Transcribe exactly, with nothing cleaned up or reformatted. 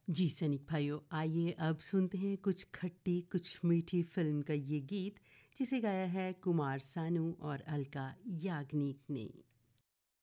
जी सैनिक भाइयों, आइए अब सुनते हैं कुछ खट्टी कुछ मीठी फिल्म का ये गीत जिसे गाया है कुमार सानू और अलका याग्निक ने।